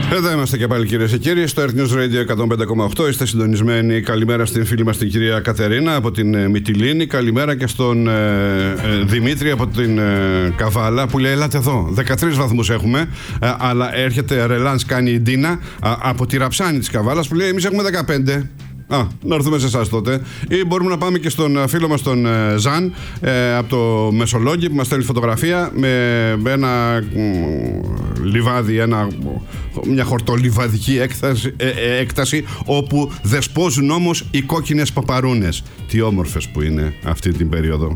Εδώ είμαστε και πάλι, κυρίες και κύριοι, στο Earth News Radio 105,8. Είστε συντονισμένοι. Καλημέρα στην φίλη μας την κυρία Κατερίνα από την Μυτιλήνη. Καλημέρα και στον Δημήτρη από την Καβάλα που λέει: ελάτε εδώ. 13 βαθμούς έχουμε, αλλά έρχεται ρελάνς, κάνει η Ντίνα από τη Ραψάνη της Καβάλας που λέει: εμείς έχουμε 15. Να έρθουμε σε εσάς τότε. Ή μπορούμε να πάμε και στον φίλο μας τον Ζαν από το Μεσολόγγι που μας στέλνει φωτογραφία με ένα λιβάδι, μια χορτολιβαδική έκταση όπου δεσπόζουν όμως οι κόκκινες παπαρούνες. Τι όμορφες που είναι αυτή την περίοδο.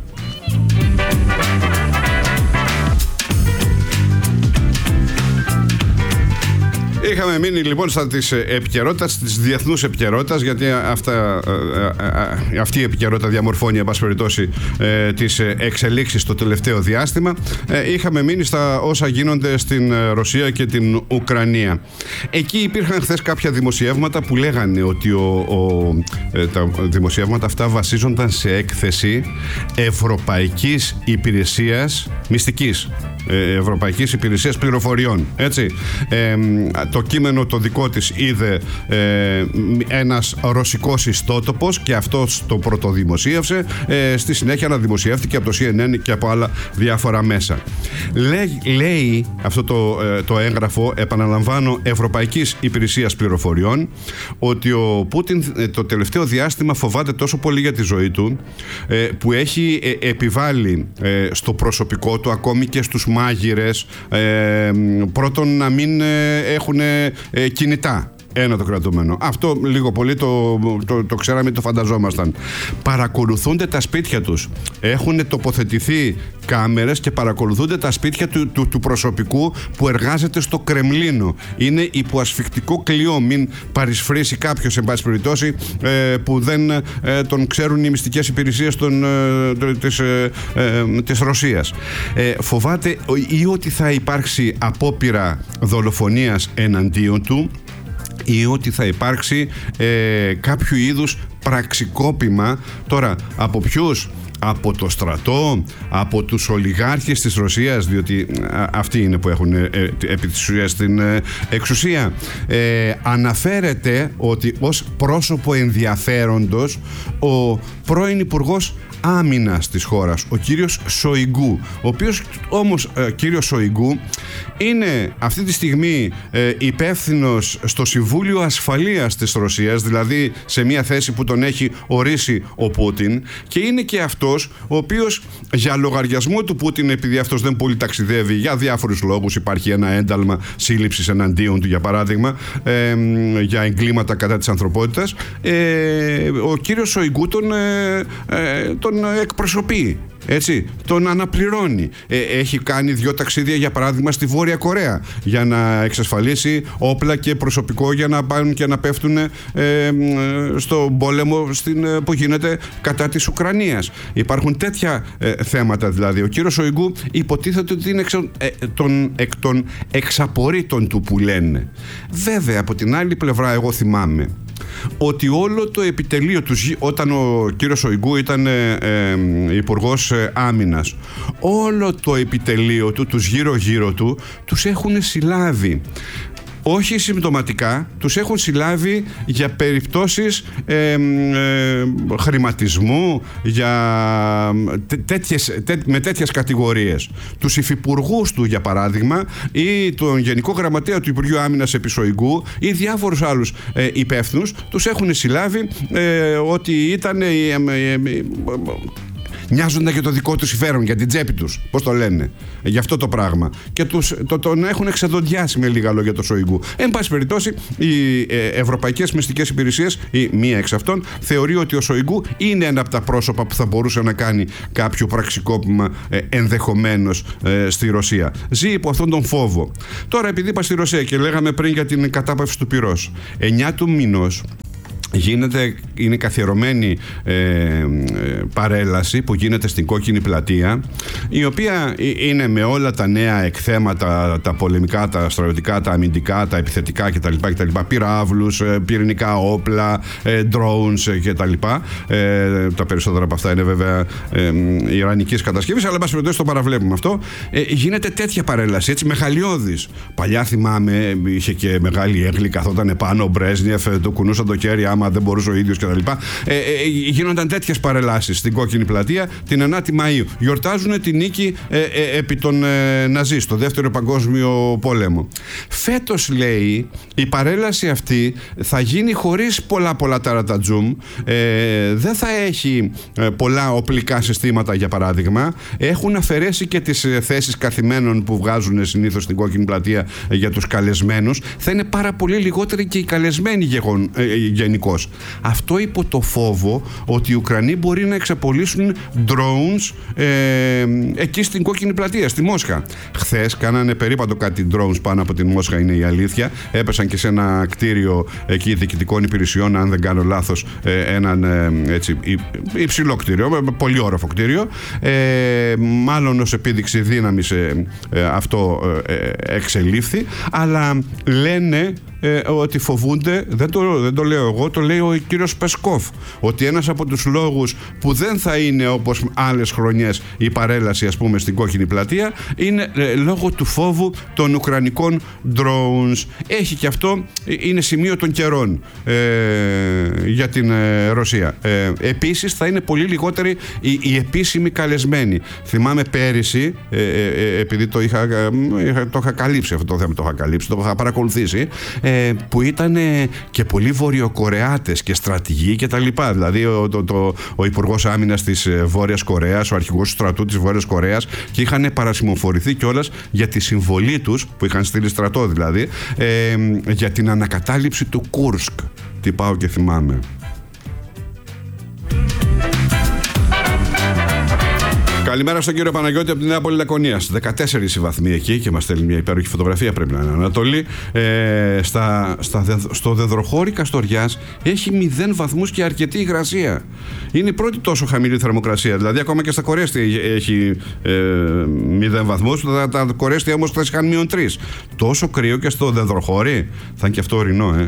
Είχαμε μείνει λοιπόν στα της επικαιρότητας, της διεθνούς επικαιρότητας, γιατί αυτή η επικαιρότητα διαμορφώνει, εν πάση περιπτώσει, τις εξελίξεις στο τελευταίο διάστημα. Είχαμε μείνει στα όσα γίνονται στην Ρωσία και την Ουκρανία. Εκεί υπήρχαν χθες κάποια δημοσιεύματα που λέγανε ότι τα δημοσιεύματα αυτά βασίζονταν σε έκθεση Ευρωπαϊκής Υπηρεσίας Μυστικής, Ευρωπαϊκής Υπηρεσίας Πληροφοριών, έτσι. Το κείμενο το δικό της είδε ένας ρωσικός ιστότοπος και αυτός το πρωτοδημοσίευσε. Στη συνέχεια αναδημοσιεύτηκε από το CNN και από άλλα διάφορα μέσα. Λέει αυτό το έγγραφο, επαναλαμβάνω, Ευρωπαϊκής Υπηρεσίας Πληροφοριών, ότι ο Πούτιν το τελευταίο διάστημα φοβάται τόσο πολύ για τη ζωή του που έχει επιβάλει στο προσωπικό του, ακόμη και στους μάγειρες, πρώτον να μην έχουν κινητά. Ένα το κρατούμενο. Αυτό λίγο πολύ το ξέραμε, το φανταζόμασταν. Παρακολουθούνται τα σπίτια τους. Έχουν τοποθετηθεί κάμερες και παρακολουθούνται τα σπίτια του προσωπικού που εργάζεται στο Κρεμλίνο. Είναι υπό ασφικτικό κλειό. Μην παρισφρήσει κάποιος, εν πάση περιπτώσει, που δεν τον ξέρουν οι μυστικές υπηρεσίες της Ρωσίας. Φοβάται ή ότι θα υπάρξει απόπειρα δολοφονίας εναντίον του, ή ότι θα υπάρξει κάποιο είδους πραξικόπημα. Τώρα, από ποιους? Από το στρατό, από τους ολιγάρχες της Ρωσίας, διότι αυτοί είναι που έχουν επί της ουσίας την εξουσία. Αναφέρεται ότι ως πρόσωπο ενδιαφέροντος ο πρώην Υπουργός Άμυνας της χώρας, ο κύριος Σοϊγκού, ο οποίος όμως κύριος Σοϊγκού είναι αυτή τη στιγμή υπεύθυνος στο Συμβούλιο Ασφαλείας της Ρωσίας, δηλαδή σε μια θέση που τον έχει ορίσει ο Πούτιν, και είναι και αυτός ο οποίος για λογαριασμό του Πούτιν, επειδή αυτός δεν πολύ ταξιδεύει για διάφορους λόγους, υπάρχει ένα ένταλμα σύλληψης εναντίον του, για παράδειγμα, για εγκλήματα κατά της ανθρωπότητας, ο κύριος Σοϊγκού τον εκπροσωπεί, έτσι, τον αναπληρώνει. Έχει κάνει 2 ταξίδια, για παράδειγμα, στη Βόρεια Κορέα για να εξασφαλίσει όπλα και προσωπικό για να πάνε και να πέφτουν στον πόλεμο που γίνεται κατά της Ουκρανίας. Υπάρχουν τέτοια θέματα, δηλαδή. Ο κύριος Σοϊγκού υποτίθεται ότι είναι εκ των εξαπορρίτων του που λένε. Βέβαια, από την άλλη πλευρά, εγώ θυμάμαι ότι όλο το επιτελείο του, όταν ο κύριος Σοϊγκού ήταν υπουργός άμυνας, όλο το επιτελείο του, τους γύρω-γύρω του, τους έχουν συλλάβει. Όχι συμπτωματικά, τους έχουν συλλάβει για περιπτώσεις χρηματισμού, με τέτοιες κατηγορίες. Τους υφυπουργούς του, για παράδειγμα, ή τον Γενικό Γραμματέα του Υπουργείου Άμυνας επί Σοϊγκού, ή διάφορους άλλους υπεύθυνους, τους έχουν συλλάβει ότι ήταν νοιάζονται για το δικό τους συμφέρον, για την τσέπη τους. Πώς το λένε, για αυτό το πράγμα. Και τον έχουν εξεδοντιάσει, με λίγα λόγια, το Σοϊγκού. Εν πάση περιπτώσει, οι ευρωπαϊκές μυστικές υπηρεσίες, ή μία εξ αυτών, θεωρεί ότι ο Σοϊγκού είναι ένα από τα πρόσωπα που θα μπορούσε να κάνει κάποιο πραξικόπημα ενδεχομένως στη Ρωσία. Ζει υπό αυτόν τον φόβο. Τώρα, επειδή είπα στη Ρωσία και λέγαμε πριν για την κατάπαυση του πυρός, 9 του μηνός είναι καθιερωμένη παρέλαση που γίνεται στην Κόκκινη Πλατεία, η οποία είναι με όλα τα νέα εκθέματα, τα πολεμικά, τα στρατιωτικά, τα αμυντικά, τα επιθετικά κτλ. Πυράβλους, πυρηνικά όπλα, drones κτλ. Τα περισσότερα από αυτά είναι βέβαια ιρανικής κατασκευής, αλλά εν πάση περιπτώσει το παραβλέπουμε αυτό. Γίνεται τέτοια παρέλαση, έτσι μεγαλειώδης. Παλιά θυμάμαι, είχε και μεγάλη έγκλη, καθόταν επάνω ο Μπρέσνιεφ, το κουνούσαν το χέρι άμα δεν μπορούσε ο ίδιος κτλ. Γίνονταν τέτοιες παρελάσεις στην Κόκκινη Πλατεία την 9η Μαΐου. Γιορτάζουν τη νίκη επί των Ναζί στο Δεύτερο Παγκόσμιο Πόλεμο. Φέτος, λέει, η παρέλαση αυτή θα γίνει χωρίς πολλά ταρατατζούμ. Δεν θα έχει πολλά οπλικά συστήματα, για παράδειγμα. Έχουν αφαιρέσει και τις θέσεις καθημένων που βγάζουν συνήθως στην Κόκκινη Πλατεία για τους καλεσμένους. Θα είναι πάρα πολύ λιγότεροι και οι καλεσμένοι γενικώς. Αυτό υπό το φόβο ότι οι Ουκρανοί μπορεί να εξαπολύσουν drones εκεί στην Κόκκινη Πλατεία, στη Μόσχα. Χθες κάνανε περίπατο κάτι drones πάνω από την Μόσχα, είναι η αλήθεια. Έπεσαν και σε ένα κτίριο εκεί διοικητικών υπηρεσιών, αν δεν κάνω λάθος, έναν έτσι, υψηλό κτίριο, πολύ όροφο κτίριο. Μάλλον ως επίδειξη δύναμης αυτό εξελίφθη, αλλά λένε ότι φοβούνται, δεν το λέω εγώ, το λέει ο κύριος Πεσκόφ, ότι ένας από τους λόγους που δεν θα είναι όπως άλλες χρονιές η παρέλαση, ας πούμε, στην Κόκκινη Πλατεία, είναι λόγω του φόβου των ουκρανικών drones. Έχει και αυτό, είναι σημείο των καιρών για την Ρωσία. Επίσης θα είναι πολύ λιγότεροι οι επίσημοι καλεσμένοι. Θυμάμαι πέρυσι, επειδή το είχα καλύψει αυτό το θέμα, το είχα παρακολουθήσει, που ήταν και πολλοί Βορειοκορεάτες και στρατηγοί και τα λοιπά. Δηλαδή ο Υπουργός Άμυνας της Βόρειας Κορέας, ο αρχηγός του στρατού της Βόρειας Κορέας, και είχαν παρασημοφορηθεί κιόλας για τη συμβολή τους, που είχαν στείλει στρατό δηλαδή, για την ανακατάληψη του Κούρσκ. Τι πάω και θυμάμαι. Καλημέρα στον κύριο Παναγιώτη από τη Νέα Πολυλακωνίας. 14 οι βαθμοί εκεί και μας στέλνει μια υπέροχη φωτογραφία, πρέπει να είναι Ανατολή. Στο Δεδροχώρι Καστοριάς έχει 0 βαθμούς και αρκετή υγρασία. Είναι η πρώτη τόσο χαμηλή θερμοκρασία. Δηλαδή, ακόμα και στα Κορέστη έχει 0 βαθμούς. Τα Κορέστη όμως θα είχαν -3. Τόσο κρύο και στο Δεδροχώρι. Θα είναι και αυτό ορεινό,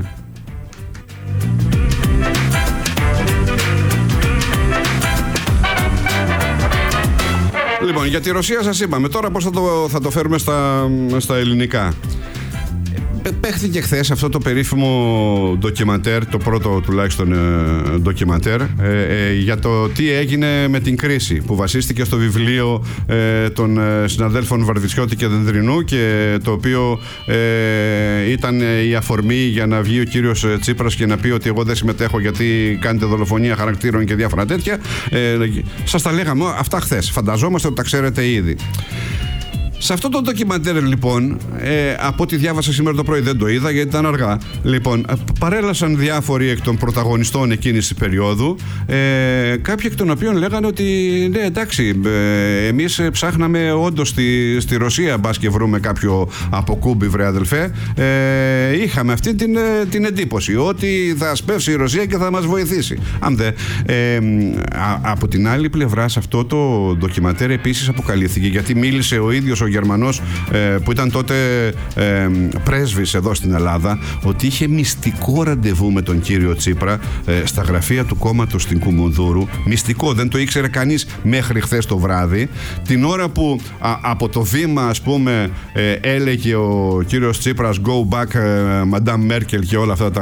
Λοιπόν, για τη Ρωσία σας είπαμε. Τώρα πώς θα το φέρουμε στα ελληνικά. Παίχθηκε χθες αυτό το περίφημο ντοκιμαντέρ, το πρώτο τουλάχιστον ντοκιμαντέρ, για το τι έγινε με την κρίση, που βασίστηκε στο βιβλίο των συναδέλφων Βαρδισιώτη και Δενδρινού, και το οποίο ήταν η αφορμή για να βγει ο κύριος Τσίπρας και να πει ότι εγώ δεν συμμετέχω γιατί κάνετε δολοφονία χαρακτήρων και διάφορα τέτοια. Σας τα λέγαμε αυτά χθες. Φανταζόμαστε ότι τα ξέρετε ήδη. Σε αυτό το ντοκιμαντέρ, λοιπόν, από ό,τι διάβασα σήμερα το πρωί, δεν το είδα γιατί ήταν αργά. Λοιπόν, παρέλασαν διάφοροι εκ των πρωταγωνιστών εκείνης της περίοδου, κάποιοι εκ των οποίων λέγανε ότι ναι, εντάξει, εμείς ψάχναμε όντως στη Ρωσία, μπας και βρούμε κάποιο αποκούμπι, βρε αδελφέ. Είχαμε αυτή την εντύπωση ότι θα σπεύσει η Ρωσία και θα μας βοηθήσει. Αν δε, από την άλλη πλευρά, σε αυτό το ντοκιμαντέρ επίσης αποκαλύφθηκε, γιατί μίλησε ο ίδιος ο Γερμανός που ήταν τότε πρέσβης εδώ στην Ελλάδα, ότι είχε μυστικό ραντεβού με τον κύριο Τσίπρα στα γραφεία του κόμματος στην Κουμουνδούρου. Μυστικό, δεν το ήξερε κανείς μέχρι χθες το βράδυ. Την ώρα που από το βήμα, ας πούμε, έλεγε ο κύριος Τσίπρας go back Madame Merkel και όλα αυτά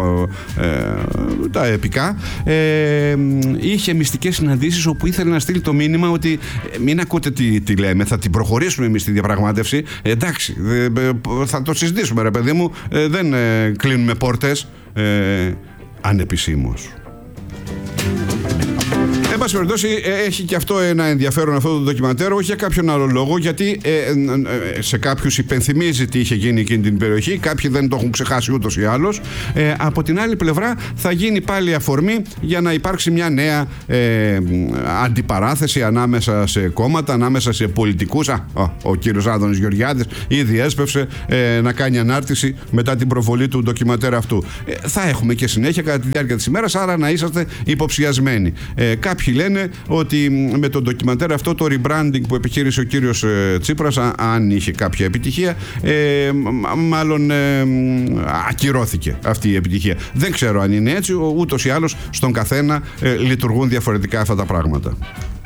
τα επικά, είχε μυστικές συναντήσεις όπου ήθελε να στείλει το μήνυμα ότι μην ακούτε τι λέμε, θα την προχωρήσουμε εμείς στη διαπραγμάτευση. Εντάξει, θα το συζητήσουμε, ρε παιδί μου, δεν κλείνουμε πόρτες ανεπισήμως. Εν πάση περιπτώσει, έχει και αυτό ένα ενδιαφέρον αυτό το ντοκιμαντέρ, όχι για κάποιον άλλο λόγο, γιατί σε κάποιους υπενθυμίζει τι είχε γίνει εκείνη την περιοχή, κάποιοι δεν το έχουν ξεχάσει ούτως ή άλλως. Από την άλλη πλευρά, θα γίνει πάλι αφορμή για να υπάρξει μια νέα αντιπαράθεση ανάμεσα σε κόμματα, ανάμεσα σε πολιτικούς. Ο κύριος Άδωνης Γεωργιάδης ήδη έσπευσε να κάνει ανάρτηση μετά την προβολή του ντοκιματέρ αυτού. Θα έχουμε και συνέχεια κατά τη διάρκεια της ημέρας, άρα να είσαστε υποψιασμένοι. Κάποιοι λένε ότι με το ντοκιμαντέρ αυτό, το rebranding που επιχείρησε ο κύριος Τσίπρας, αν είχε κάποια επιτυχία, μάλλον ακυρώθηκε αυτή η επιτυχία. Δεν ξέρω αν είναι έτσι, ούτως ή άλλως στον καθένα λειτουργούν διαφορετικά αυτά τα πράγματα.